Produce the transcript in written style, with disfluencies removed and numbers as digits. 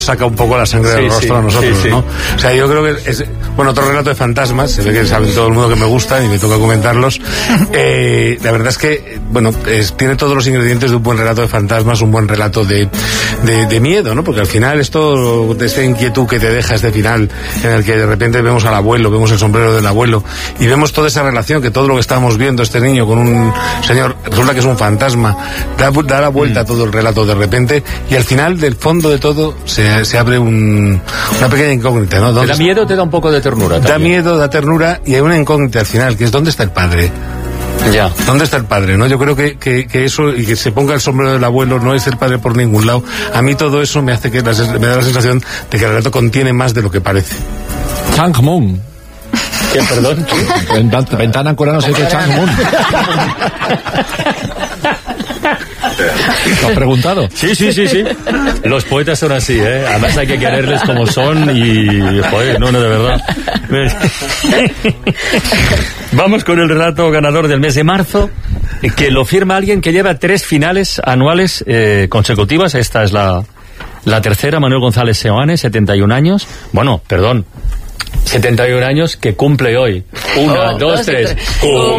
saca un poco la sangre del rostro a nosotros, ¿no? O sea, yo creo que es, bueno, otro relato de fantasmas, se ve que saben todo el mundo que me gustan y me toca comentarlos. La verdad es que, bueno, tiene todos los ingredientes de un buen relato de fantasmas, un buen relato de miedo, ¿no? Porque al final esto, de esta inquietud que te deja este final, en el que de repente vemos al abuelo, vemos el sombrero del abuelo, y vemos toda esa relación, que todo lo que estábamos viendo, este niño con un señor, resulta que es un fantasma, da la vuelta a todo el relato de repente, y al final, del fondo de todo, se abre una pequeña incógnita, ¿no? ¿Te da miedo o te da un poco de ternura? Da miedo, da ternura, y hay una incógnita al final, que es ¿dónde está el padre? Ya. ¿Dónde está el padre? ¿No? Yo creo que eso, y que se ponga el sombrero del abuelo, no es el padre por ningún lado. A mí todo eso me hace me da la sensación de que el relato contiene más de lo que parece. Chang Moon. ¿Qué, perdón? Ventana en coreano se dice Chang Moon. ¿Lo has preguntado? Sí. Los poetas son así, ¿eh? Además hay que quererles como son y... Joder, no, de verdad. Vamos con el relato ganador del mes de marzo, que lo firma alguien que lleva 3 finales anuales consecutivas. Esta es la tercera, Manuel González Seoane, 71 años. Bueno, perdón. 71 años que cumple hoy. 1, 2, 3.